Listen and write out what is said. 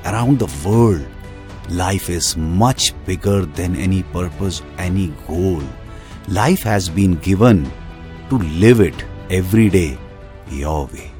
around the world. Life is much bigger than any purpose, any goal. Life has been given to live it every day your way.